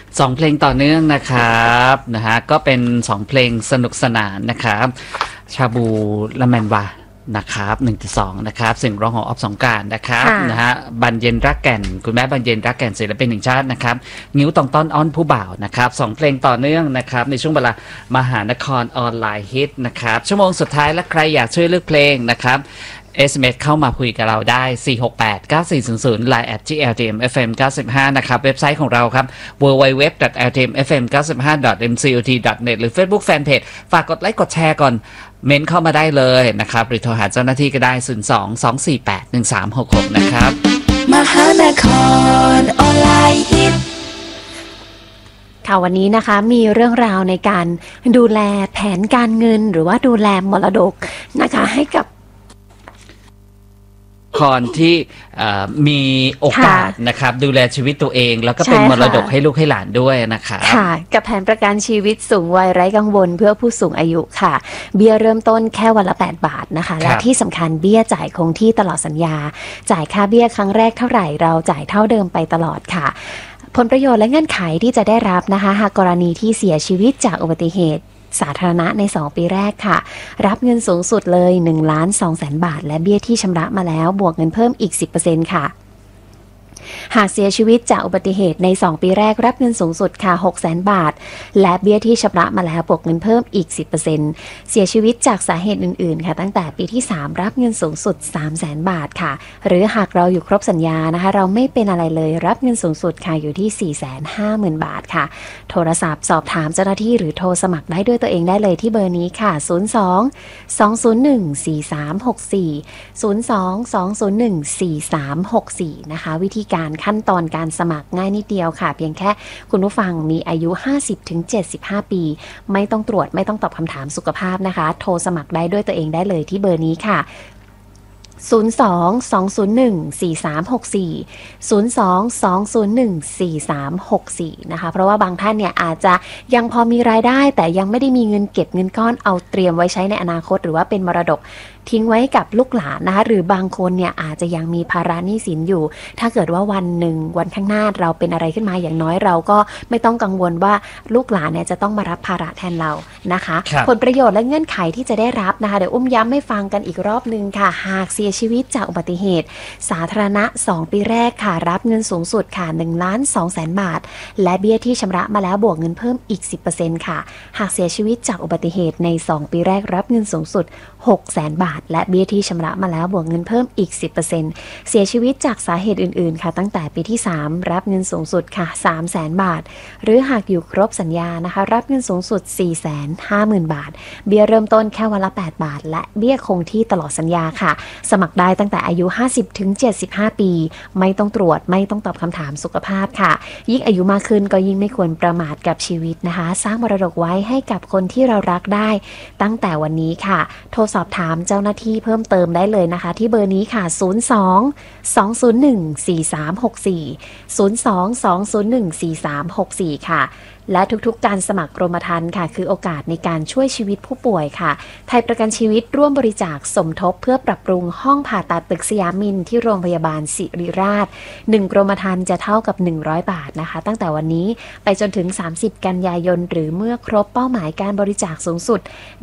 2เพลงต่อเนื่องนะครับนะฮะก็เป็น2เพลงสนุกสนานนะครับชาบูละแมนวานะครับ1.2นะครับเสียงร้องของออฟสงกรานต์นะครับนะฮะบันเย็นรักแก่นคุณแม่บันเย็นรักแก่นศิลปินแห่งชาตินะครับงิ้วตองต้อนอ้อนผู้บ่าวนะครับ2เพลงต่อเนื่องนะครับในช่วงเวลามหานครออนไลน์ฮิตนะครับชั่วโมงสุดท้ายและใครอยากช่วยเลือกเพลงนะครับ SMS เข้ามาคุยกับเราได้ 468-9400 Line @GLTMFM95 นะครับเว็บไซต์ของเราครับ www.ltmfm95.mcot.net หรือ Facebook Fanpage ฝากกดไลค์กดแชร์ก่อนเมนเข้ามาได้เลยนะครับหรือโทรหาเจ้าหน้าที่ก็ได้ 02-248-1366 นะครับมหานครออนไลน์ฮิตค่ะวันนี้นะคะมีเรื่องราวในการดูแลแผนการเงินหรือว่าดูแลมรดกนะคะให้กับคนที่มีโอกาสนะครับดูแลชีวิตตัวเองแล้วก็เป็นมรดกให้ลูกให้หลานด้วยนะคะค่ะกับแผนประกันชีวิตสูงวัยไร้กังวลเพื่อผู้สูงอายุค่ะเบี้ยเริ่มต้นแค่วันละ8 บาทนะคะและที่สำคัญเบี้ยจ่ายคงที่ตลอดสัญญาจ่ายค่าเบี้ยครั้งแรกเท่าไหร่เราจ่ายเท่าเดิมไปตลอดค่ะผลประโยชน์และเงื่อนไขที่จะได้รับนะคะหากกรณีที่เสียชีวิตจากอุบัติเหตุสาธารณะใน2ปีแรกค่ะรับเงินสูงสุดเลย 1,200,000 บาทและเบี้ยที่ชำระมาแล้วบวกเงินเพิ่มอีก 10% ค่ะหากเสียชีวิตจากอุบัติเหตุใน2ปีแรกรับเงินสูงสุดค่ะ 600,000 บาทและเบี้ยที่ชำระมาแล้วบวกเงินเพิ่มอีก 10% เสียชีวิตจากสาเหตุอื่นๆค่ะตั้งแต่ปีที่3รับเงินสูงสุด 300,000 บาทค่ะหรือหากเราอยู่ครบสัญญานะคะเราไม่เป็นอะไรเลยรับเงินสูงสุดค่ะอยู่ที่ 450,000 บาทค่ะโทรศัพท์สอบถามเจ้าหน้าที่หรือโทรสมัครได้ด้วยตัวเองได้เลยที่เบอร์นี้ค่ะ02-201-4364 นะคะวิธีการขั้นตอนการสมัครง่ายนิดเดียวค่ะเพียงแค่คุณผู้ฟังมีอายุ 50-75 ปีไม่ต้องตรวจไม่ต้องตอบคำถามสุขภาพนะคะโทรสมัครได้ด้วยตัวเองได้เลยที่เบอร์นี้ค่ะ02-201-4364 02-201-4364 นะคะเพราะว่าบางท่านเนี่ยอาจจะยังพอมีรายได้แต่ยังไม่ได้มีเงินเก็บเงินก้อนเอาเตรียมไว้ใช้ในอนาคตหรือว่าเป็นมรดกทิ้งไว้กับลูกหลานนะคะหรือบางคนเนี่ยอาจจะยังมีภาระหนี้สินอยู่ถ้าเกิดว่าวันหนึ่งวันข้างหน้าเราเป็นอะไรขึ้นมาอย่างน้อยเราก็ไม่ต้องกังวลว่าลูกหลานเนี่ยจะต้องมารับภาระแทนเรานะคะผลประโยชน์และเงื่อนไขที่จะได้รับนะคะเดี๋ยวอุ้มย้ำให้ฟังกันอีกรอบนึงค่ะหากเสียชีวิตจากอุบัติเหตุสาธารณะ2ปีแรกค่ะรับเงินสูงสุดค่ะ 1,200,000 บาทและเบี้ยที่ชำระมาแล้วบวกเงินเพิ่มอีก 10% ค่ะหากเสียชีวิตจากอุบัติเหตุใน2ปีแรกรับเงินสูงสุด 600,000 บาทและเบี้ยที่ชำระมาแล้วบวกเงินเพิ่มอีก 10% เสียชีวิตจากสาเหตุอื่นๆค่ะตั้งแต่ปีที่3รับเงินสูงสุดค่ะ 300,000 บาทหรือหากอยู่ครบสัญญานะคะรับเงินสูงสุด 450,000 บาทเบี้ยเริ่มต้นแค่วันละ8 บาทและเบี้ยคงที่ตลอดสัญญาค่ะสมัครได้ตั้งแต่อายุ 50-75 ปีไม่ต้องตรวจไม่ต้องตอบคำถามสุขภาพค่ะยิ่งอายุมากขึ้นก็ยิ่งไม่ควรประมาทกับชีวิตนะคะสร้างมรดกไว้ให้กับคนที่เรารักได้ตั้งแต่วันนี้ค่ะโทรสอบถามเจ้าหน้าที่เพิ่มเติมได้เลยนะคะที่เบอร์นี้ค่ะ02-201-4364 ค่ะและทุกๆการสมัครกรมธรรม์ค่ะคือโอกาสในการช่วยชีวิตผู้ป่วยค่ะไทยประกันชีวิตร่วมบริจาคสมทบเพื่อปรับปรุงห้องผ่าตัดตึกสยามินที่โรงพยาบาลศิริราช1กรมธรรม์จะเท่ากับ100 บาทนะคะตั้งแต่วันนี้ไปจนถึง30 กันยายนหรือเมื่อครบเป้าหมายการบริจาคสูงสุด